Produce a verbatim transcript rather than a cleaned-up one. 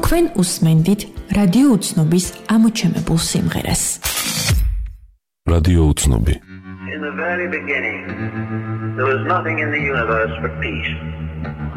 თქვენ უსმენდით რადიო უცნობის ამოჩემებულ სიმღერას. რადიო უცნობი. In the very beginning, there was nothing in the universe but peace.